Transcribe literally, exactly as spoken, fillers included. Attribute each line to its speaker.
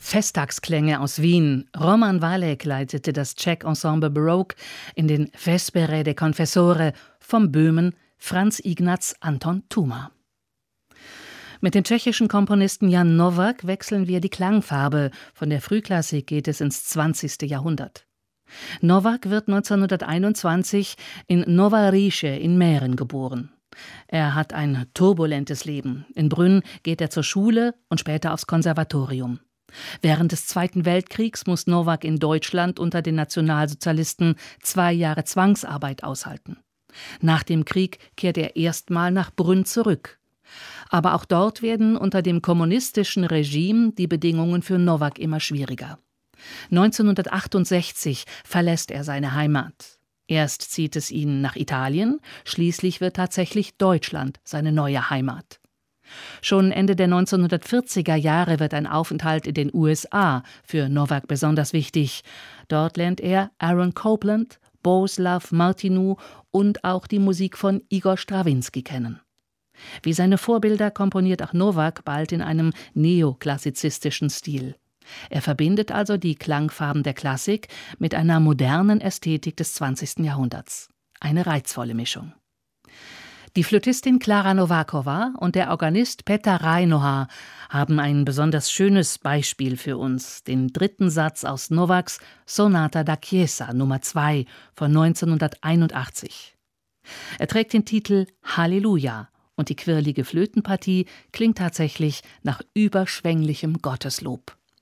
Speaker 1: Festtagsklänge aus Wien. Roman Walek leitete das Czech Ensemble Baroque in den Vespere de Confessore vom Böhmen Franz Ignaz Anton Tuma. Mit dem tschechischen Komponisten Jan Novák wechseln wir die Klangfarbe. Von der Frühklassik geht es ins zwanzigste Jahrhundert. Novák wird neunzehnhunderteinundzwanzig in Nova Riše in Mähren geboren. Er hat ein turbulentes Leben. In Brünn geht er zur Schule und später aufs Konservatorium. Während des Zweiten Weltkriegs muss Novák in Deutschland unter den Nationalsozialisten zwei Jahre Zwangsarbeit aushalten. Nach dem Krieg kehrt er erstmal nach Brünn zurück. Aber auch dort werden unter dem kommunistischen Regime die Bedingungen für Novák immer schwieriger. neunzehnhundertachtundsechzig verlässt er seine Heimat. Erst zieht es ihn nach Italien, schließlich wird tatsächlich Deutschland seine neue Heimat. Schon Ende der neunzehnhundertvierziger Jahre wird ein Aufenthalt in den U S A für Novák besonders wichtig. Dort lernt er Aaron Copland, Bohuslav Martinu und auch die Musik von Igor Strawinski kennen. Wie seine Vorbilder komponiert auch Novák bald in einem neoklassizistischen Stil. Er verbindet also die Klangfarben der Klassik mit einer modernen Ästhetik des zwanzigsten Jahrhunderts. Eine reizvolle Mischung. Die Flötistin Klára Nováková und der Organist Petar Reinoha haben ein besonders schönes Beispiel für uns, den dritten Satz aus Nováks Sonata da Chiesa Nummer zwei von neunzehnhunderteinundachtzig. Er trägt den Titel Halleluja und die quirlige Flötenpartie klingt tatsächlich nach überschwänglichem Gotteslob.